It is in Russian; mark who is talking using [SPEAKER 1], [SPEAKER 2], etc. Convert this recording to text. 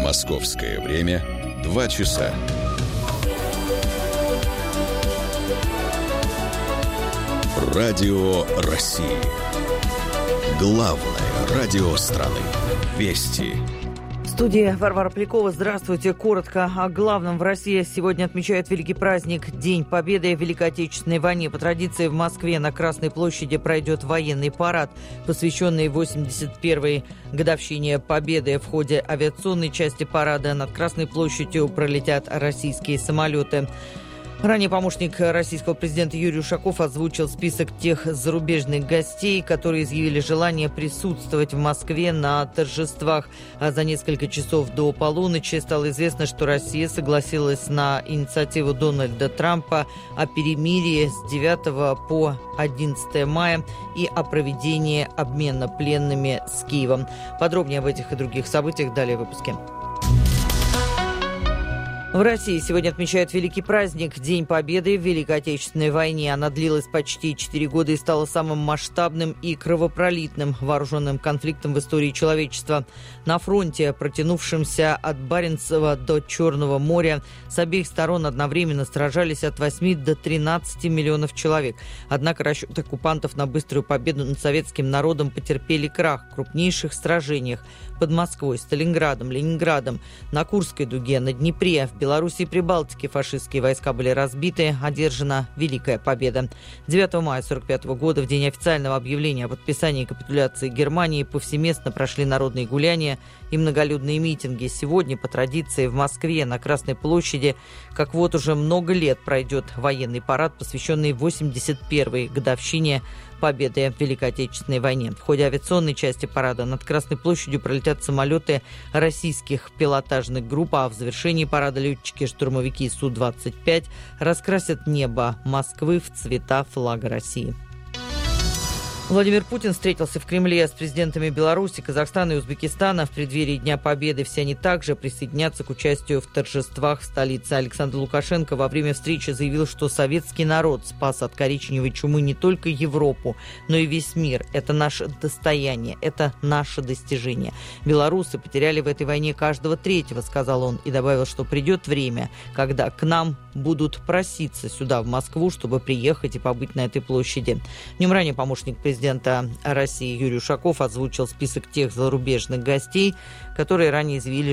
[SPEAKER 1] Московское время 2 часа. Радио России. Главное радио страны. Вести.
[SPEAKER 2] В студии Варвара Полякова. Здравствуйте. Коротко о главном. В России сегодня отмечают великий праздник День Победы в Великой Отечественной войне. По традиции в Москве на Красной площади пройдет военный парад, посвященный 81-й годовщине Победы. В ходе авиационной части парада над Красной площадью пролетят российские самолеты. Ранее помощник российского президента Юрий Ушаков озвучил список тех зарубежных гостей, которые изъявили желание присутствовать в Москве на торжествах. А за несколько часов до полуночи стало известно, что Россия согласилась на инициативу Дональда Трампа о перемирии с 9 по 11 мая и о проведении обмена пленными с Киевом. Подробнее об этих и других событиях далее в выпуске. В России сегодня отмечают великий праздник День Победы в Великой Отечественной войне. Она длилась почти 4 года и стала самым масштабным и кровопролитным вооруженным конфликтом в истории человечества. На фронте, протянувшемся от Баренцева до Черного моря, с обеих сторон одновременно сражались от 8 до 13 миллионов человек. Однако расчеты оккупантов на быструю победу над советским народом потерпели крах в крупнейших сражениях под Москвой, Сталинградом, Ленинградом, на Курской дуге, на Днепре. В Беларуси и Прибалтике фашистские войска были разбиты, одержана Великая Победа. 9 мая 1945 года, в день официального объявления о подписании капитуляции Германии, повсеместно прошли народные гуляния и многолюдные митинги. Сегодня, по традиции, в Москве на Красной площади, как вот уже много лет, пройдет военный парад, посвященный 81-й годовщине Победы в Великой Отечественной войне. В ходе авиационной части парада над Красной площадью пролетят самолеты российских пилотажных групп, а в завершении парада летчики-штурмовики Су-25 раскрасят небо Москвы в цвета флага России. Владимир Путин встретился в Кремле с президентами Беларуси, Казахстана и Узбекистана в преддверии Дня Победы. Все они также присоединятся к участию в торжествах в столице. Александр Лукашенко во время встречи заявил, что советский народ спас от коричневой чумы не только Европу, но и весь мир. Это наше достояние, это наше достижение. Белорусы потеряли в этой войне каждого третьего, сказал он, и добавил, что придет время, когда к нам будут проситься сюда, в Москву, чтобы приехать и побыть на этой площади. Днем ранее помощник президента России Юрий Ушаков озвучил список тех зарубежных гостей, которые ранее изъявили